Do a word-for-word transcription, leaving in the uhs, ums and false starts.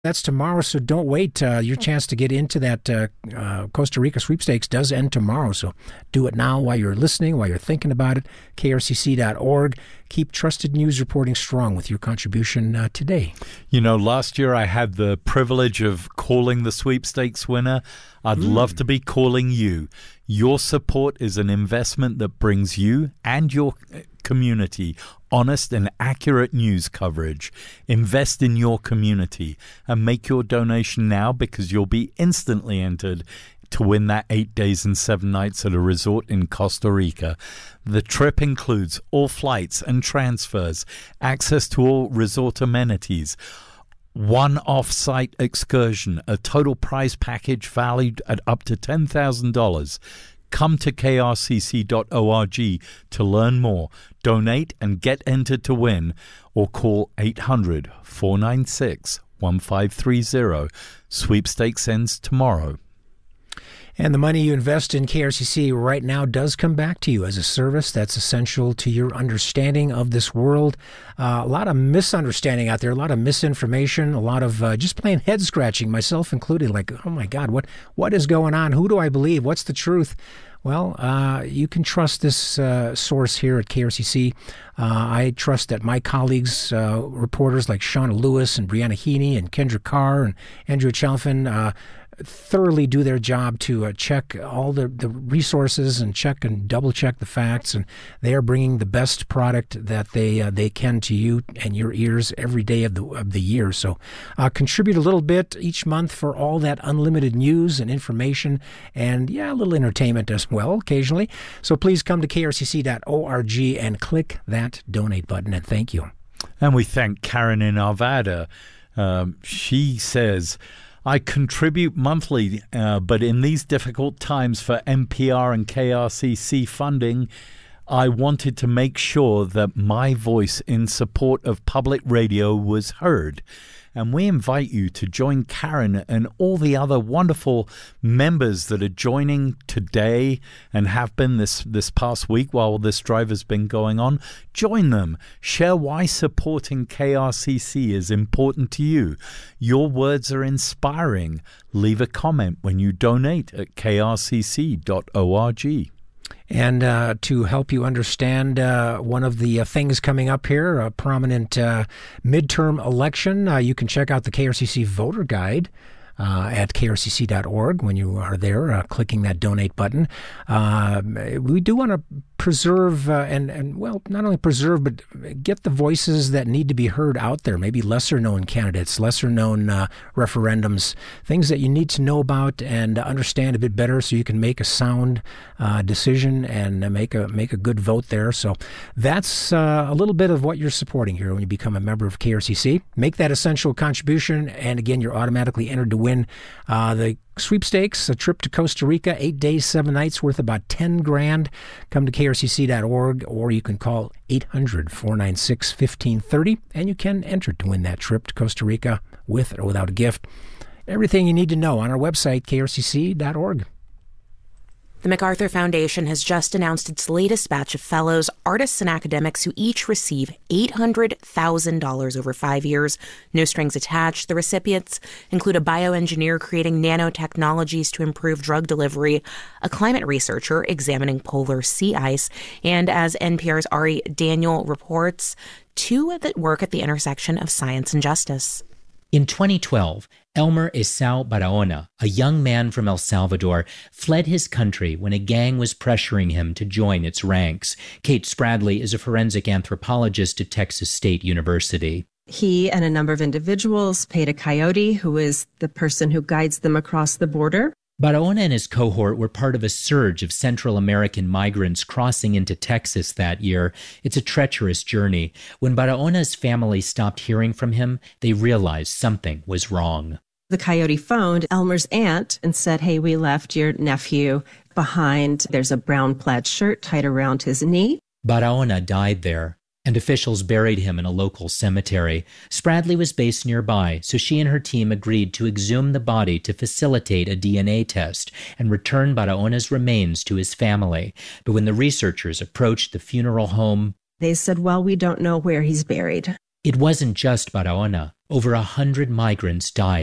That's tomorrow, so don't wait. Uh, your chance to get into that uh, uh, Costa Rica sweepstakes does end tomorrow, so do it now while you're listening, while you're thinking about it. K R C C dot org. Keep trusted news reporting strong with your contribution uh, today. You know, last year I had the privilege of calling the sweepstakes winner. I'd mm. love to be calling you. Your support is an investment that brings you and your community honest and accurate news coverage. Invest in your community and make your donation now, because you'll be instantly entered to win that eight days and seven nights at a resort in Costa Rica. The trip includes all flights and transfers, access to all resort amenities, one off-site excursion, a total prize package valued at up to ten thousand dollars. Come to K R C C dot org to learn more, donate and get entered to win, or call eight hundred, four nine six, one five three zero. Sweepstakes ends tomorrow. And the money you invest in K R C C right now does come back to you as a service that's essential to your understanding of this world. Uh, a lot of misunderstanding out there, a lot of misinformation, a lot of uh, just plain head scratching, myself included. Like, oh my God, what what is going on? Who do I believe? What's the truth? Well, uh, you can trust this uh, source here at K R C C. Uh, I trust that my colleagues, uh, reporters like Shauna Lewis and Brianna Heaney and Kendra Carr and Andrew Chalfin, uh, thoroughly do their job to uh, check all the, the resources and check and double check the facts, and they are bringing the best product that they uh, they can to you and your ears every day of the of the year. So uh, contribute a little bit each month for all that unlimited news and information, and yeah, a little entertainment as well occasionally. So please come to K R C C dot org and click that donate button, and thank you. And we thank Karen in Arvada. Um, she says, I contribute monthly, uh, but in these difficult times for N P R and K R C C funding, I wanted to make sure that my voice in support of public radio was heard. And we invite you to join Karen and all the other wonderful members that are joining today and have been this, this past week while this drive has been going on. Join them. Share why supporting K R C C is important to you. Your words are inspiring. Leave a comment when you donate at K R C C dot org. And uh, to help you understand uh, one of the uh, things coming up here, a prominent uh, midterm election, uh, you can check out the K R C C voter guide uh, at K R C C dot org when you are there, uh, clicking that donate button. Uh, we do want to preserve uh, and, and, well, not only preserve, but get the voices that need to be heard out there, maybe lesser-known candidates, lesser-known uh, referendums, things that you need to know about and understand a bit better so you can make a sound uh, decision and make a make a good vote there. So that's uh, a little bit of what you're supporting here when you become a member of K R C C. Make that essential contribution, and again, you're automatically entered to win uh, the sweepstakes, a trip to Costa Rica, eight days, seven nights, worth about ten grand. Come to K R C C dot org, or you can call eight hundred, four nine six, one five three zero, and you can enter to win that trip to Costa Rica with or without a gift. Everything you need to know on our website, K R C C dot org. The MacArthur Foundation has just announced its latest batch of fellows, artists and academics who each receive eight hundred thousand dollars over five years, no strings attached. The recipients include a bioengineer creating nanotechnologies to improve drug delivery, a climate researcher examining polar sea ice, and as N P R's Ari Daniel reports, two that work at the intersection of science and justice. In twenty twelve, Elmer Esau Barahona, a young man from El Salvador, fled his country when a gang was pressuring him to join its ranks. Kate Spradley is a forensic anthropologist at Texas State University. He and a number of individuals paid a coyote, who is the person who guides them across the border. Barahona and his cohort were part of a surge of Central American migrants crossing into Texas that year. It's a treacherous journey. When Barahona's family stopped hearing from him, they realized something was wrong. The coyote phoned Elmer's aunt and said, hey, we left your nephew behind. There's a brown plaid shirt tied around his knee. Barahona died there, and officials buried him in a local cemetery. Spradley was based nearby, so she and her team agreed to exhume the body to facilitate a D N A test and return Barahona's remains to his family. But when the researchers approached the funeral home, they said, well, we don't know where he's buried. It wasn't just Barahona. over a hundred migrants died